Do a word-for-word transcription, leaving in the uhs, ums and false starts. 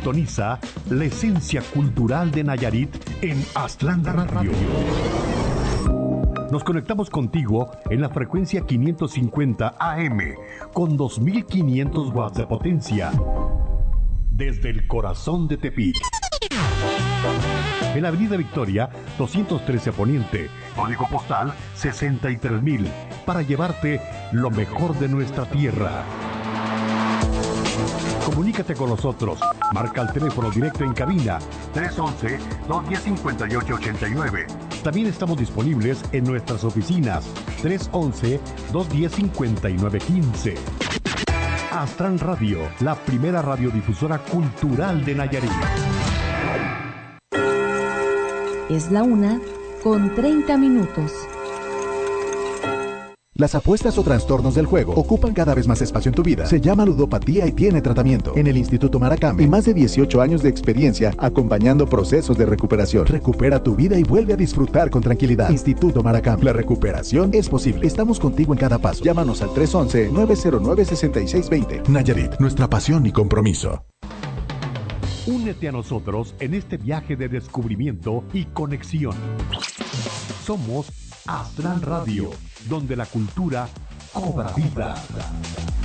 Sintoniza la esencia cultural de Nayarit en Aztlán Radio. Nos conectamos contigo en la frecuencia quinientos cincuenta A M con dos mil quinientos watts de potencia desde el corazón de Tepic. En la Avenida Victoria, doscientos trece Poniente, código postal sesenta y tres mil, para llevarte lo mejor de nuestra tierra. Comunícate con nosotros. Marca el teléfono directo en cabina tres once, dos diez, cincuenta y ocho ochenta y nueve. También estamos disponibles en nuestras oficinas tres once, dos diez, cincuenta y nueve quince. Aztlán Radio, la primera radiodifusora cultural de Nayarit. Es la una con treinta minutos. Las apuestas o trastornos del juego ocupan cada vez más espacio en tu vida. Se llama ludopatía y tiene tratamiento. En el Instituto Maracán, y más de dieciocho años de experiencia acompañando procesos de recuperación. Recupera tu vida y vuelve a disfrutar con tranquilidad. Instituto Maracán, la recuperación es posible. Estamos contigo en cada paso. Llámanos al tres once, nueve cero nueve, seis seis dos cero. Nayarit, nuestra pasión y compromiso. Únete a nosotros en este viaje de descubrimiento y conexión. Somos Aztlán Radio, donde la cultura cobra vida.